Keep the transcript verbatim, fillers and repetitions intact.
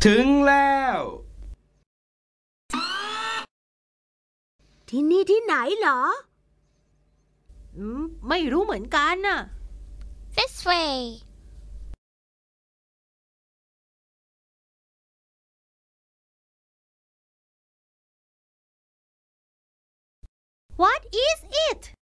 ถึงแล้วที่นี่ที่ไหนเหรออืมไม่รู้เหมือนกันน่ะ This way What is it